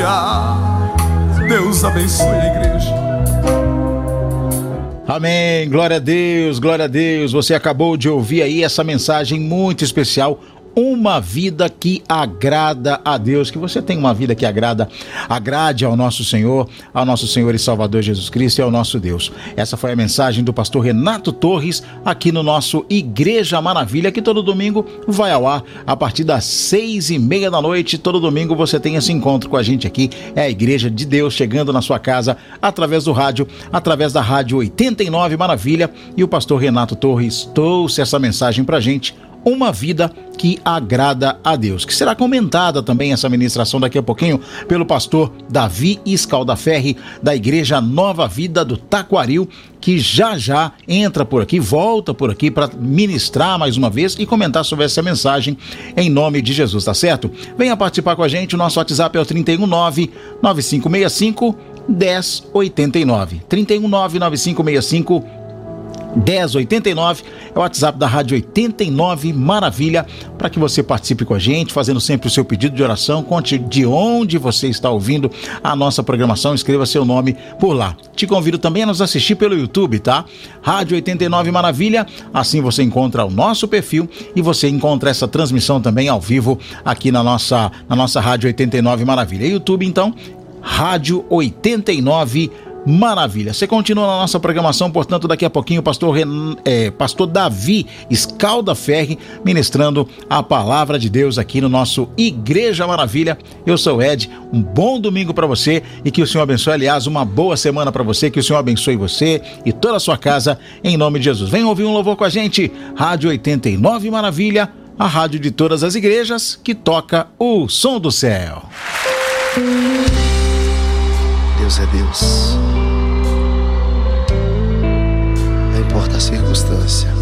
Deus abençoe a igreja. Amém, glória a Deus, glória a Deus. Você acabou de ouvir aí essa mensagem muito especial. Uma vida que agrada a Deus, que você tenha uma vida que agrade ao nosso Senhor e Salvador Jesus Cristo e ao nosso Deus. Essa foi a mensagem do pastor Renato Torres aqui no nosso Igreja Maravilha, que todo domingo vai ao ar a partir das 6:30 da noite. Todo domingo você tem esse encontro com a gente aqui. É a Igreja de Deus chegando na sua casa através do rádio, através da Rádio 89 Maravilha, e o pastor Renato Torres trouxe essa mensagem pra gente. Uma vida que agrada a Deus, que será comentada também essa ministração daqui a pouquinho pelo pastor Davi Scaldaferri, da Igreja Nova Vida do Taquaril, que já entra por aqui, volta por aqui para ministrar mais uma vez e comentar sobre essa mensagem em nome de Jesus, tá certo? Venha participar com a gente, o nosso WhatsApp é o 319-9565-1089, 319-9565-1089, é o WhatsApp da Rádio 89 Maravilha, para que você participe com a gente, fazendo sempre o seu pedido de oração. Conte de onde você está ouvindo a nossa programação, escreva seu nome por lá. Te convido também a nos assistir pelo YouTube, tá? Rádio 89 Maravilha, assim você encontra o nosso perfil e você encontra essa transmissão também ao vivo aqui na nossa Rádio 89 Maravilha. YouTube, então, Rádio 89 Maravilha. Você continua na nossa programação, portanto, daqui a pouquinho o pastor Davi Scaldaferri ministrando a palavra de Deus aqui no nosso Igreja Maravilha. Eu sou o Ed, um bom domingo para você e que o Senhor abençoe, aliás, uma boa semana para você, que o Senhor abençoe você e toda a sua casa, em nome de Jesus. Vem ouvir um louvor com a gente, Rádio 89 Maravilha, a rádio de todas as igrejas que toca o som do céu. Deus é Deus. Não importa a circunstância.